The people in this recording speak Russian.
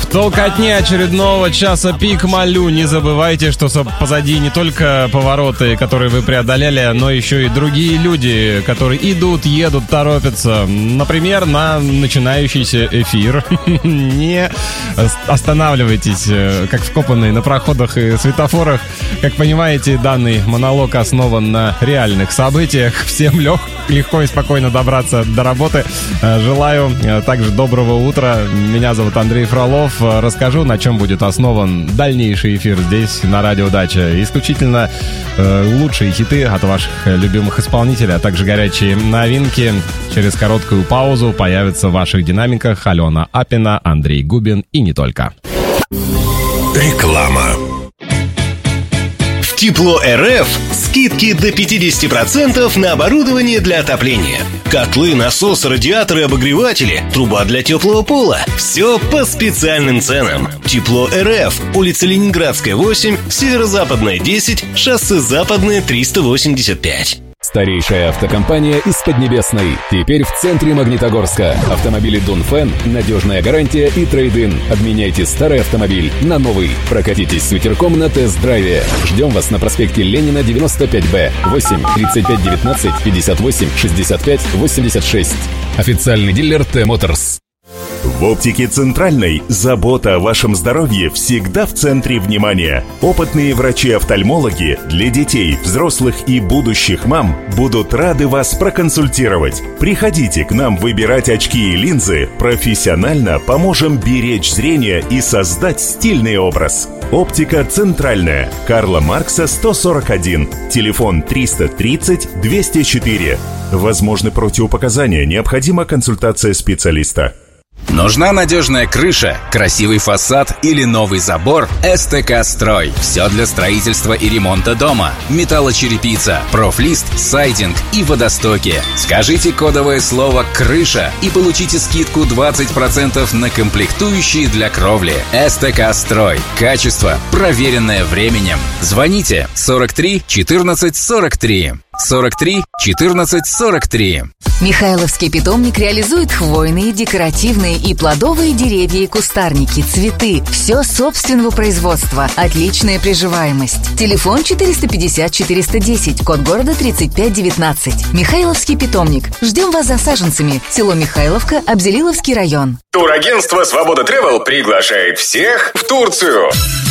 толкотне очередного часа пик молю. Не забывайте, что позади не только повороты, которые вы преодолели, но еще и другие люди, которые идут, едут, торопятся. Например, на начинающийся эфир. Не останавливайтесь, как вкопанные на проходах и светофорах. Как понимаете, данный монолог основан на реальных событиях. Всем легко и спокойно добраться до работы. Желаю также доброго утра. Меня зовут Андрей Фролов. Расскажу, на чем будет основан дальнейший эфир здесь, на Радио Дача. Исключительно лучшие хиты от ваших любимых исполнителей, а также горячие новинки. Через короткую паузу появятся в ваших динамиках Алена Апина, Андрей Губин и не только. Реклама. Тепло РФ скидки до 50% на оборудование для отопления. Котлы, насосы, радиаторы, обогреватели, труба для теплого пола. Все по специальным ценам. Тепло РФ. Улица Ленинградская, 8, Северо-Западная, 10, шоссе Западное, 385. Старейшая автокомпания из Поднебесной. Теперь в центре Магнитогорска. Автомобили Дунфен, надежная гарантия и трейд-ин. Обменяйте старый автомобиль на новый. Прокатитесь с ветерком на тест-драйве. Ждем вас на проспекте Ленина, 95Б. 8 35 19 58 65 86. Официальный дилер Т-Моторс. В оптике Центральной забота о вашем здоровье всегда в центре внимания. Опытные врачи-офтальмологи для детей, взрослых и будущих мам будут рады вас проконсультировать. Приходите к нам выбирать очки и линзы. Профессионально поможем беречь зрение и создать стильный образ. Оптика Центральная. Карла Маркса, 141. Телефон 330 204. Возможны противопоказания. Необходима консультация специалиста. Нужна надежная крыша, красивый фасад или новый забор? СТК Строй. Все для строительства и ремонта дома. Металлочерепица, профлист, сайдинг и водостоки. Скажите кодовое слово «крыша» и получите скидку 20% на комплектующие для кровли. СТК Строй. Качество, проверенное временем. Звоните 43 14 43. 43 14 43. Михайловский питомник реализует хвойные, декоративные и плодовые деревья и кустарники, цветы. Все собственного производства. Отличная приживаемость. Телефон 450 410, код города 3519. Михайловский питомник. Ждем вас за саженцами. Село Михайловка, Абзелиловский район. Турагентство «Свобода Тревел» приглашает всех в Турцию.